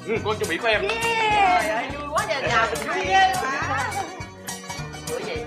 con chuẩn bị của em. Trời ơi vui quá, nhà mình vui ghê quá. Bữa gì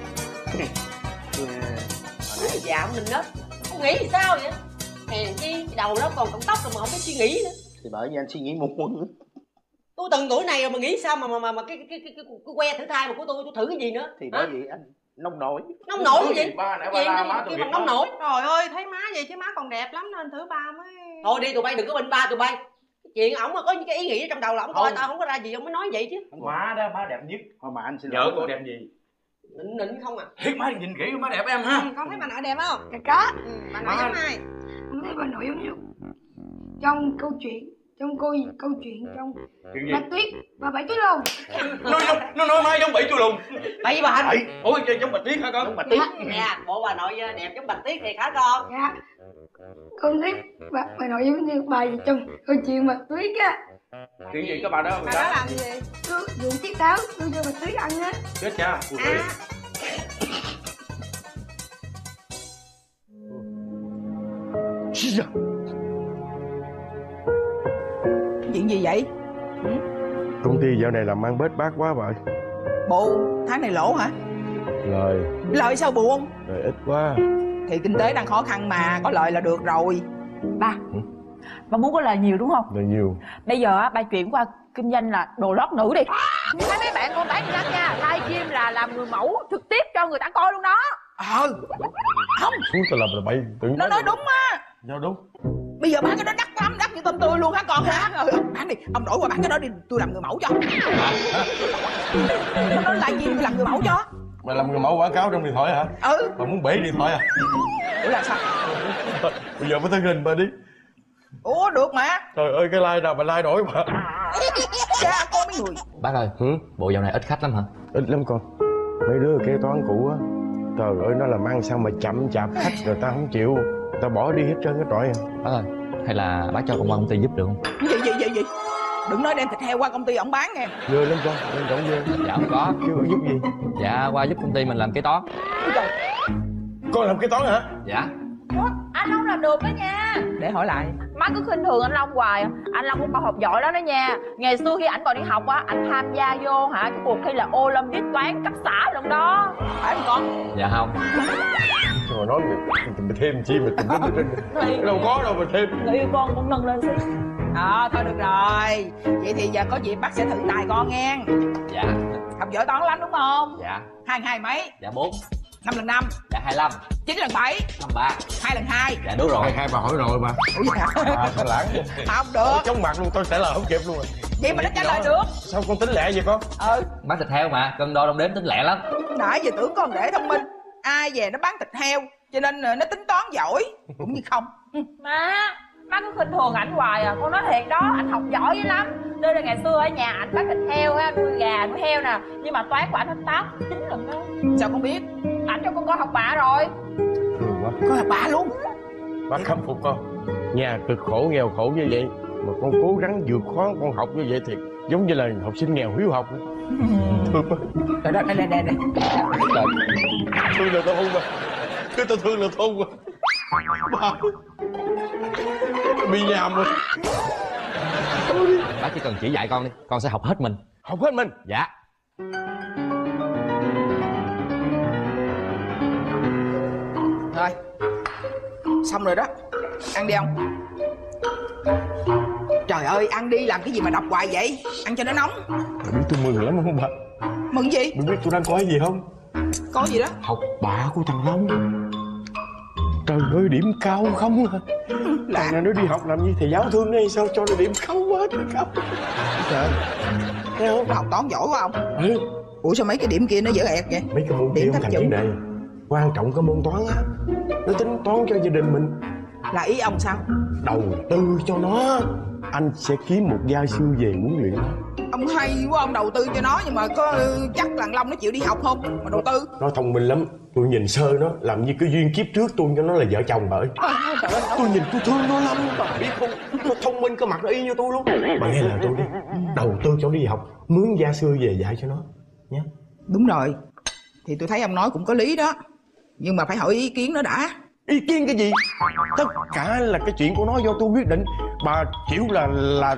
dạ mình đó không nghĩ thì sao vậy? Hèn chi đầu nó còn cọng tóc rồi mà không biết suy nghĩ nữa. Thì bởi vì anh suy nghĩ muộn. Tôi từng tuổi này rồi mà nghĩ sao mà cái que thử thai mà của tôi thử cái gì nữa? Thì bởi vì anh nông nổi. Nông nổi cái gì? Ba nãy ba la má tôi bằng nông nổi. Trời ơi thấy má vậy chứ má còn đẹp lắm nên thử ba mới. Thôi đi tụi bay, đừng có bên ba tụi bay. Chuyện ổng mà có những cái ý nghĩ trong đầu là ổng coi tao không có ra gì ông mới nói vậy chứ. Má đó, má đẹp nhất. Thôi mà anh xin Vợ cô đẹp gì? Nịnh không à? Thiệt má nhìn kỹ má đẹp em ha. Con thấy bà nội đẹp không? Có. Bà nội giống ai? Con thấy bà nội giống như trong câu chuyện, trong trong Bạch Tuyết và Bảy Tuyết Lùng. Nó nói má giống Bảy Chu Lùng. Bậy bà hả? Ủa giống Bạch Tuyết hả con? Giống Bạch Tuyết. Dạ, bộ bà nội đẹp giống Bạch Tuyết thiệt hả con? Dạ. Con thấy bà nội giống như bà gì trong câu chuyện Bạch Tuyết á. Chuyện gì các bà đó? Bà đó làm gì? Cứ dùng chiếc táo đưa cho Bạch Tuyết ăn á. Chết cha, phù thủy. Chuyện gì vậy? Công ty dạo này làm ăn bết bát quá bà ơi. Bộ tháng này lỗ hả? Lợi sao buồn? Lời ít quá. Thì kinh tế đang khó khăn mà, có lợi là được rồi. Ba muốn có lời nhiều đúng không? Lời nhiều. Bây giờ á ba chuyển qua kinh doanh là đồ lót nữ đi. Thấy mấy bạn con bán lắm nha, livestream là làm người mẫu trực tiếp cho người ta coi luôn đó. Không, Phú tao làm là bậy. nó nói đúng á. Sao đúng? Bây giờ bán cái đó đắt lắm, đắt như tôm tươi luôn hả con hả? Bán đi, ông đổi qua bán cái đó đi, tôi làm người mẫu cho. Nó nói là gì tôi làm người mẫu cho. Mày làm người mẫu quảng cáo trong điện thoại hả? Mày muốn bể điện thoại à? Ủa là sao? Bây giờ mới thân hình bà đi. Ủa được mà. Trời ơi cái like nào mà like nổi mà. Cha con mấy người. Bác ơi, bộ dạo này ít khách lắm hả? Ít lắm con. Mấy đứa kế toán cũ á, trời ơi nó làm ăn sao mà chậm chạp, khách người ta không chịu, người ta bỏ đi hết trơn cái trọi à. Bác ơi, hay là bác cho con qua công ty giúp được không? Gì? Đừng nói đem thịt heo qua công ty ổng bán nghe. Ghê lắm con, quan trọng ghê. Dạ không có. Chứ có giúp gì? Dạ qua giúp công ty mình làm kế toán. Con làm kế toán hả? Dạ. Ủa, anh Long làm được đó nha. Để hỏi lại. Má cứ khinh thường anh Long hoài. Anh Long cũng con học giỏi lắm đó nha. Ngày xưa khi ảnh còn đi học á, anh tham gia vô cái cuộc thi là Olympic toán cấp xã lần đó. Phải không con? Dạ không. Sao mà nói mình thêm chi mà tìm đâu có đâu mà thêm. Người yêu con nâng lên xí. Thôi được rồi. Vậy thì giờ có gì bác sẽ thử tài con nghe. Dạ. Học giỏi toán lắm đúng không? Dạ. 2 mấy? Dạ 4. 5 lần 5. Dạ 25. 9 lần 7. 53. 2 lần 2. Dạ đúng rồi. Hai bà hỏi rồi mà. Ủa vậy hả? Sao lãng. Không được. Chống mặt luôn, tôi sẽ là không kịp luôn rồi. Vậy mà nó trả lời được. Sao con tính lẹ vậy con? Bán thịt heo mà, cân đo đong đếm tính lẹ lắm. Nãy giờ tưởng con để thông minh. Ai về nó bán thịt heo, cho nên nó tính toán giỏi. Cũng như không. Má cứ khinh thường ảnh hoài à. Con nói thiệt đó, anh học giỏi dữ lắm. Nên là ngày xưa ở nhà ảnh bán thịt heo á, nuôi gà nuôi heo nè. Nhưng mà toán của ảnh hết 8, 9 lần đó. Sao con biết? Ảnh cho con coi học bạ rồi. Thương quá. Con học bạ luôn. Bác khâm phục con. Nhà cực khổ nghèo khổ như vậy mà con cố gắng vượt khó con học như vậy thì giống như là học sinh nghèo hiếu học. Thương quá. Đây. Thương là tao không mà. Cứ tao thương là thôn quá. Ba bị nhầm rồi. Bác chỉ cần chỉ dạy con đi, con sẽ học hết mình. Học hết mình? Dạ. Thôi xong rồi đó. Ăn đi ông. Trời ơi ăn đi, làm cái gì mà đọc hoài vậy? Ăn cho nó nóng. Bà biết tôi mừng lắm không bà? Mừng gì? Bà biết tôi đang có cái gì không? Có gì đó? Học bạ của thằng Long. Trời ơi điểm cao không à. Thằng này nó đi học làm gì thầy giáo thương đây sao cho nó điểm cao quá trời cao. Trời. Thấy không? Nó học toán giỏi quá không? Ừ. Ủa sao mấy cái điểm kia nó dở ẹt vậy? Mấy cái môn kia không thành vấn đề. Quan trọng cái môn toán á, nó tính toán cho gia đình mình. Là ý ông sao? Đầu tư cho nó. Anh sẽ kiếm một gia sư về huấn luyện. Ông hay quá, ông đầu tư cho nó. Nhưng mà có chắc thằng Long nó chịu đi học không mà đầu tư? Nó thông minh lắm. Tôi nhìn sơ nó làm như cái duyên kiếp trước tôi cho nó là vợ chồng bà ơi. Tôi nhìn tôi thương nó lắm bà biết không. Nó thông minh, cái mặt nó y như tôi luôn. Bà nghe lời tôi đi. Đầu tư cho nó đi học, mướn gia sư về dạy cho nó nhé. Đúng rồi. Thì tôi thấy ông nói cũng có lý đó. Nhưng mà phải hỏi ý kiến nó đã. Ý kiến cái gì? Tất cả là cái chuyện của nó do tôi quyết định. Bà hiểu là